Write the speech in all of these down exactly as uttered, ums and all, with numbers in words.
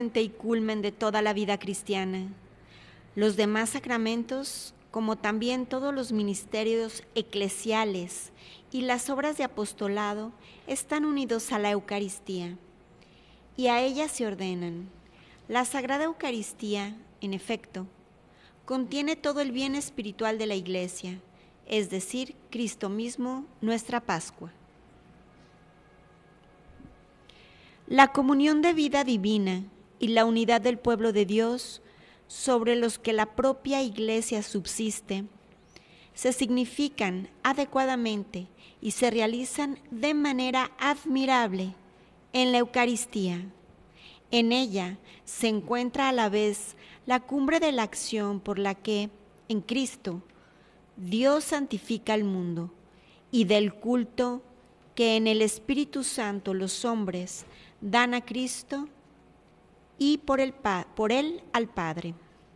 y culmen de toda la vida cristiana. Los demás sacramentos, como también todos los ministerios eclesiales y las obras de apostolado, están unidos a la Eucaristía y a ella se ordenan. La Sagrada Eucaristía, en efecto, contiene todo el bien espiritual de la Iglesia, es decir, Cristo mismo, nuestra Pascua. La comunión de vida divina y la unidad del pueblo de Dios, sobre los que la propia Iglesia subsiste, se significan adecuadamente y se realizan de manera admirable en la Eucaristía. En ella se encuentra a la vez la cumbre de la acción por la que, en Cristo, Dios santifica al mundo, y del culto que en el Espíritu Santo los hombres dan a Cristo y por, el, por él al Padre.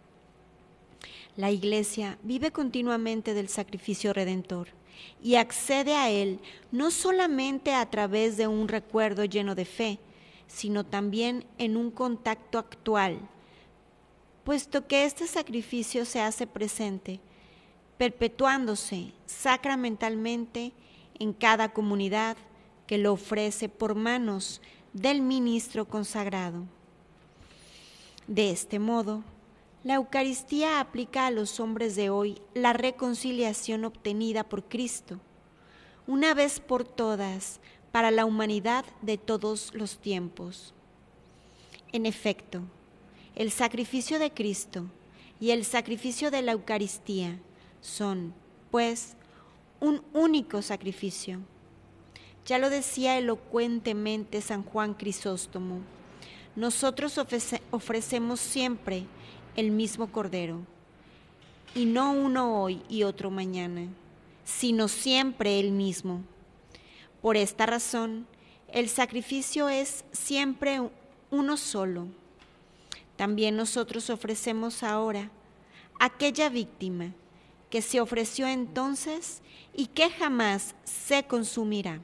La Iglesia vive continuamente del sacrificio redentor y accede a él no solamente a través de un recuerdo lleno de fe, sino también en un contacto actual, puesto que este sacrificio se hace presente, perpetuándose sacramentalmente en cada comunidad que lo ofrece por manos del ministro consagrado. De este modo, la Eucaristía aplica a los hombres de hoy la reconciliación obtenida por Cristo, una vez por todas, para la humanidad de todos los tiempos. En efecto, el sacrificio de Cristo y el sacrificio de la Eucaristía son, pues, un único sacrificio. Ya lo decía elocuentemente San Juan Crisóstomo: nosotros ofrece, ofrecemos siempre el mismo Cordero, y no uno hoy y otro mañana, sino siempre el mismo. Por esta razón, el sacrificio es siempre uno solo. También nosotros ofrecemos ahora aquella víctima que se ofreció entonces y que jamás se consumirá.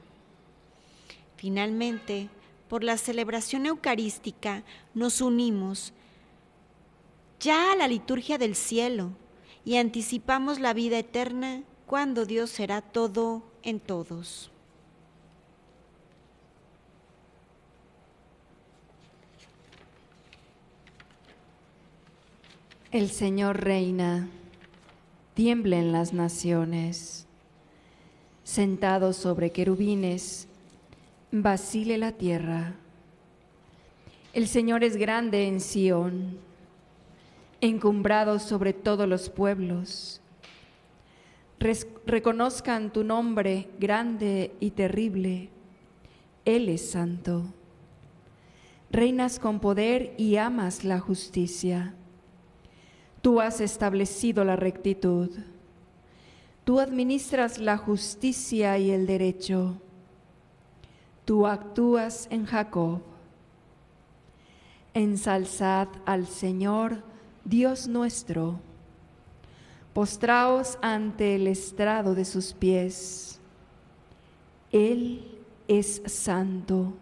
Finalmente, por la celebración eucarística nos unimos ya a la liturgia del cielo y anticipamos la vida eterna cuando Dios será todo en todos. El Señor reina, tiemblen las naciones. Sentado sobre querubines, vacile la tierra. El Señor es grande en Sión, encumbrado sobre todos los pueblos. Res- reconozcan tu nombre grande y terrible. Él es santo. Reinas con poder y amas la justicia. Tú has establecido la rectitud. Tú administras la justicia y el derecho. Tú actúas en Jacob. Ensalzad al Señor, Dios nuestro. Postraos ante el estrado de sus pies. Él es santo.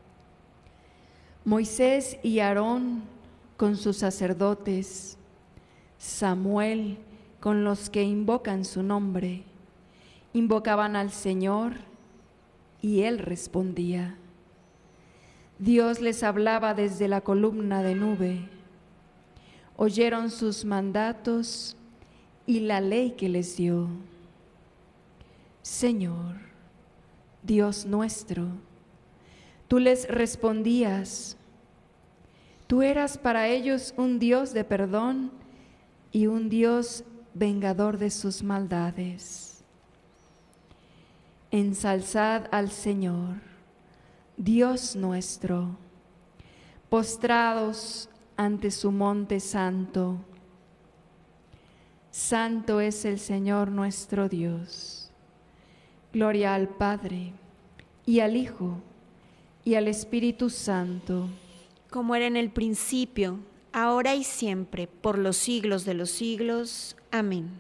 Moisés y Aarón con sus sacerdotes, Samuel con los que invocan su nombre, invocaban al Señor y Él respondía. Dios les hablaba desde la columna de nube. Oyeron sus mandatos y la ley que les dio. Señor, Dios nuestro, tú les respondías. Tú eras para ellos un Dios de perdón y un Dios vengador de sus maldades. Ensalzad al Señor, Dios nuestro, postrados ante su monte santo. Santo es el Señor nuestro Dios. Gloria al Padre, y al Hijo, y al Espíritu Santo. Como era en el principio, ahora y siempre, por los siglos de los siglos. Amén.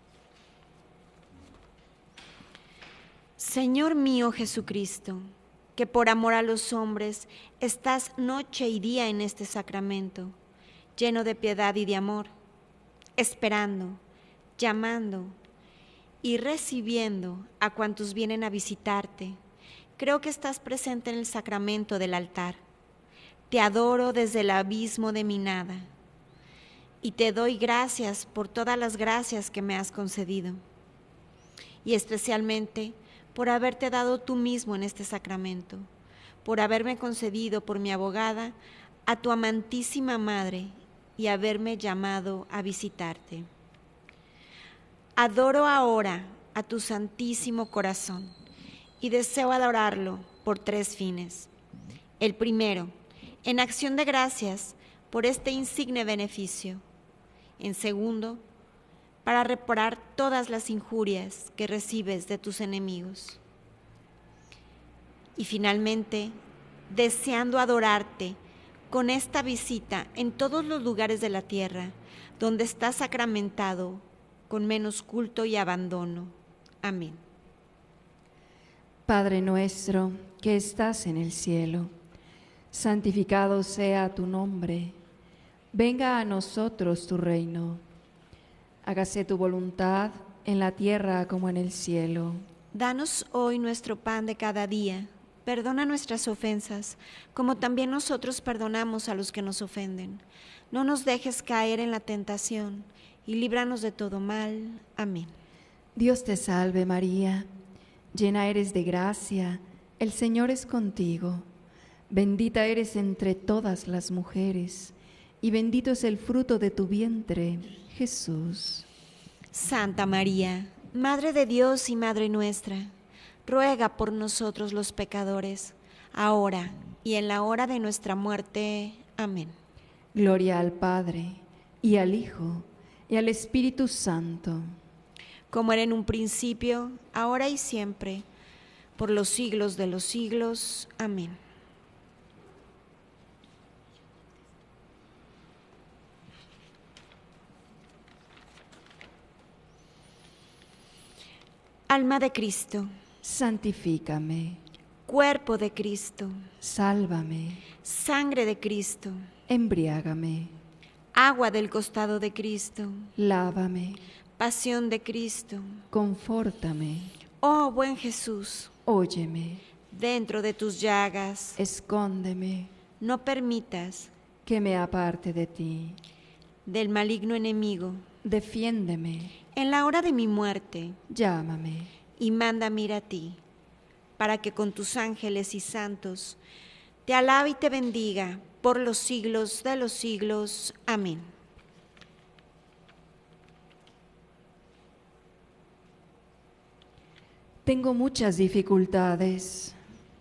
Señor mío Jesucristo, que por amor a los hombres estás noche y día en este sacramento, lleno de piedad y de amor, esperando, llamando y recibiendo a cuantos vienen a visitarte. Creo que estás presente en el sacramento del altar. Te adoro desde el abismo de mi nada y te doy gracias por todas las gracias que me has concedido y especialmente por haberte dado tú mismo en este sacramento, por haberme concedido por mi abogada a tu amantísima Madre y haberme llamado a visitarte. Adoro ahora a tu Santísimo Corazón y deseo adorarlo por tres fines. El primero, en acción de gracias por este insigne beneficio. En segundo, para reparar todas las injurias que recibes de tus enemigos. Y finalmente, deseando adorarte con esta visita en todos los lugares de la tierra donde estás sacramentado con menos culto y abandono. Amén. Padre nuestro que estás en el cielo, santificado sea tu nombre. Venga a nosotros tu reino. Hágase tu voluntad en la tierra como en el cielo. Danos hoy nuestro pan de cada día. Perdona nuestras ofensas, como también nosotros perdonamos a los que nos ofenden. No nos dejes caer en la tentación y líbranos de todo mal. Amén. Dios te salve María, llena eres de gracia, el Señor es contigo. Bendita eres entre todas las mujeres, y bendito es el fruto de tu vientre, Jesús. Santa María, Madre de Dios y Madre nuestra, ruega por nosotros los pecadores, ahora y en la hora de nuestra muerte. Amén. Gloria al Padre, y al Hijo, y al Espíritu Santo. Como era en un principio, ahora y siempre, por los siglos de los siglos. Amén. Alma de Cristo, santifícame. Cuerpo de Cristo, sálvame. Sangre de Cristo, embriágame. Agua del costado de Cristo, lávame. Pasión de Cristo, confórtame. Oh buen Jesús, óyeme. Dentro de tus llagas, escóndeme. No permitas que me aparte de ti. Del maligno enemigo, defiéndeme. En la hora de mi muerte, llámame. Y mándame ir a ti, para que con tus ángeles y santos te alabe y te bendiga por los siglos de los siglos. Amén. Tengo muchas dificultades.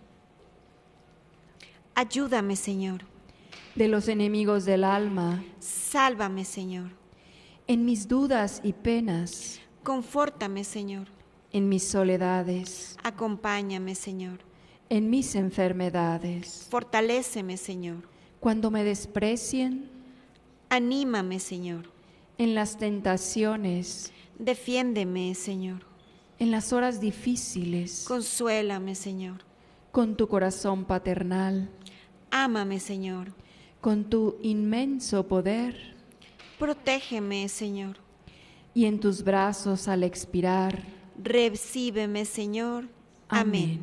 Ayúdame, Señor. De los enemigos del alma. Sálvame, Señor. En mis dudas y penas. Confórtame, Señor. En mis soledades. Acompáñame, Señor. En mis enfermedades. Fortaléceme, Señor. Cuando me desprecien. Anímame, Señor. En las tentaciones. Defiéndeme, Señor. En las horas difíciles. Consuélame, Señor. Con tu corazón paternal. Ámame, Señor. Con tu inmenso poder. Protégeme, Señor. Y en tus brazos al expirar. Recíbeme, Señor. Amén. Amén.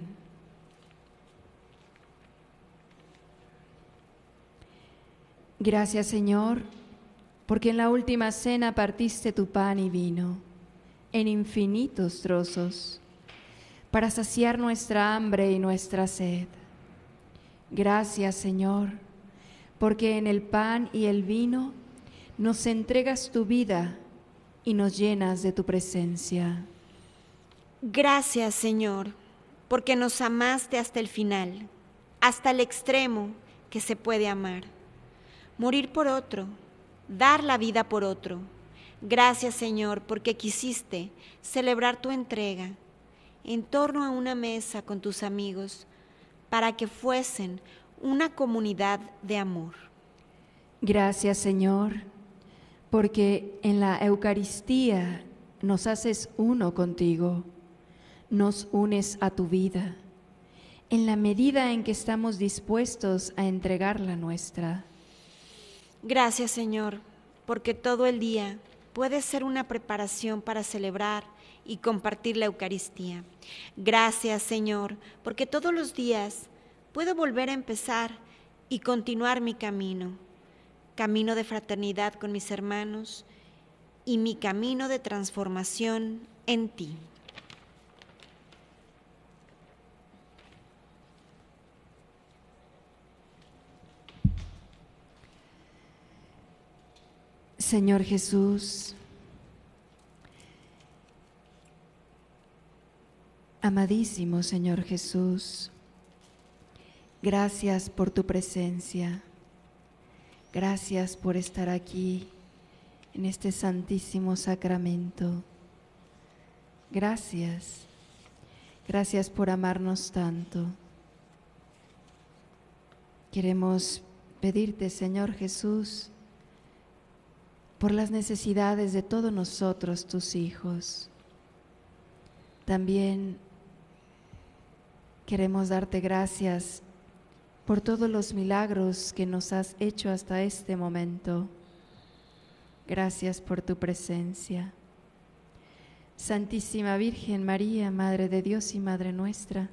Gracias, Señor, porque en la última cena partiste tu pan y vino en infinitos trozos para saciar nuestra hambre y nuestra sed. Gracias, Señor, porque en el pan y el vino nos entregas tu vida y nos llenas de tu presencia. Gracias, Señor, porque nos amaste hasta el final, hasta el extremo que se puede amar. Morir por otro, dar la vida por otro. Gracias, Señor, porque quisiste celebrar tu entrega en torno a una mesa con tus amigos para que fuesen una comunidad de amor. Gracias, Señor, porque en la Eucaristía nos haces uno contigo, nos unes a tu vida. en la medida en que estamos dispuestos a entregar la nuestra. Gracias, Señor, porque todo el día puede ser una preparación para celebrar y compartir la Eucaristía. Gracias, Señor, porque todos los días puedo volver a empezar y continuar mi camino, camino de fraternidad con mis hermanos y mi camino de transformación en ti. Señor Jesús, amadísimo Señor Jesús, gracias por tu presencia, gracias por estar aquí en este santísimo sacramento. Gracias, gracias por amarnos tanto. Queremos pedirte, Señor Jesús, por las necesidades de todos nosotros, tus hijos. También queremos darte gracias por todos los milagros que nos has hecho hasta este momento. Gracias por tu presencia. Santísima Virgen María, Madre de Dios y Madre nuestra,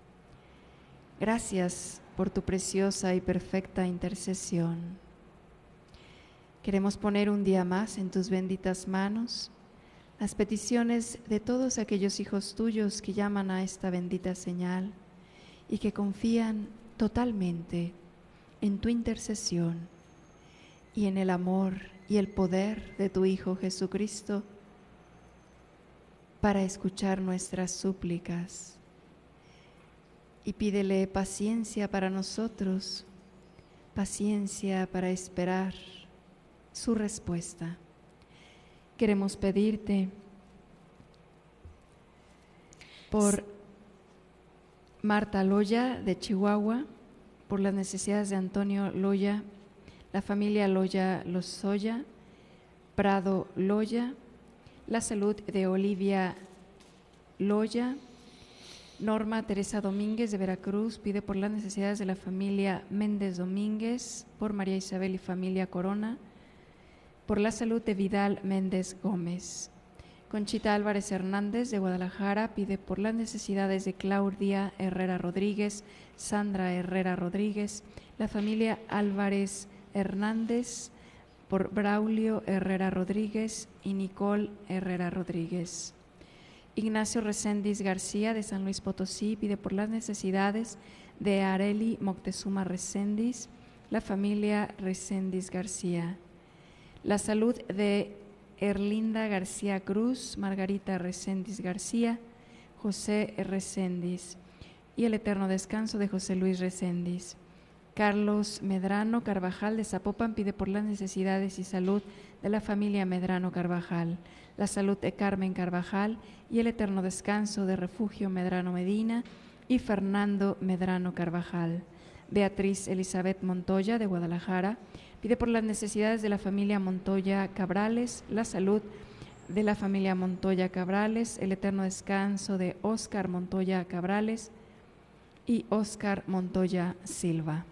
gracias por tu preciosa y perfecta intercesión. Queremos poner un día más en tus benditas manos las peticiones de todos aquellos hijos tuyos que llaman a esta bendita señal y que confían totalmente en tu intercesión y en el amor y el poder de tu Hijo Jesucristo para escuchar nuestras súplicas. Y pídele paciencia para nosotros, paciencia para esperar su respuesta. Queremos pedirte por Marta Loya de Chihuahua, por las necesidades de Antonio Loya, la familia Loya Lozoya, Prado Loya, la salud de Olivia Loya. Norma Teresa Domínguez de Veracruz pide por las necesidades de la familia Méndez Domínguez, por María Isabel y familia Corona, por la salud de Vidal Méndez Gómez. Conchita Álvarez Hernández de Guadalajara pide por las necesidades de Claudia Herrera Rodríguez, Sandra Herrera Rodríguez, la familia Álvarez Hernández, por Braulio Herrera Rodríguez y Nicole Herrera Rodríguez. Ignacio Reséndiz García de San Luis Potosí pide por las necesidades de Areli Moctezuma Reséndiz, la familia Reséndiz García. La salud de Erlinda García Cruz, Margarita Reséndiz García, José Reséndiz y el eterno descanso de José Luis Reséndiz. Carlos Medrano Carvajal de Zapopan pide por las necesidades y salud de la familia Medrano Carvajal, la salud de Carmen Carvajal y el eterno descanso de Refugio Medrano Medina y Fernando Medrano Carvajal. Beatriz Elizabeth Montoya de Guadalajara pide por las necesidades de la familia Montoya Cabrales, la salud de la familia Montoya Cabrales, el eterno descanso de Óscar Montoya Cabrales y Óscar Montoya Silva.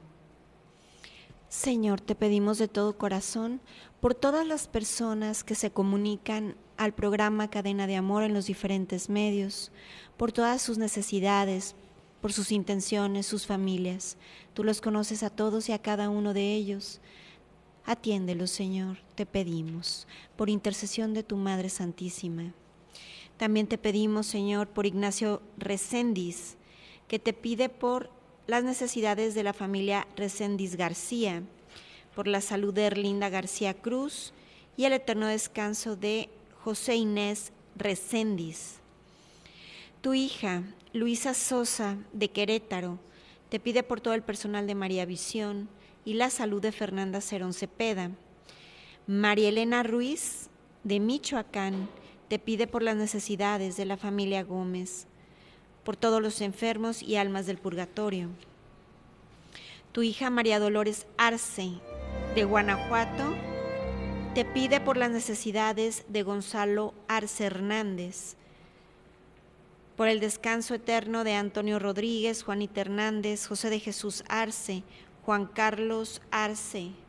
Señor, te pedimos de todo corazón por todas las personas que se comunican al programa Cadena de Amor en los diferentes medios, por todas sus necesidades, por sus intenciones, sus familias. Tú los conoces a todos y a cada uno de ellos. Atiéndelos, Señor, te pedimos, por intercesión de tu Madre Santísima. También te pedimos, Señor, por Ignacio Reséndiz, que te pide por las necesidades de la familia Reséndiz García, por la salud de Erlinda García Cruz y el eterno descanso de José Inés Reséndiz. Tu hija, Luisa Sosa, de Querétaro, te pide por todo el personal de María Visión y la salud de Fernanda Cerón Cepeda. María Elena Ruiz, de Michoacán, te pide por las necesidades de la familia Gómez, por todos los enfermos y almas del purgatorio. Tu hija María Dolores Arce, de Guanajuato, te pide por las necesidades de Gonzalo Arce Hernández, por el descanso eterno de Antonio Rodríguez, Juanita Hernández, José de Jesús Arce, Juan Carlos Arce,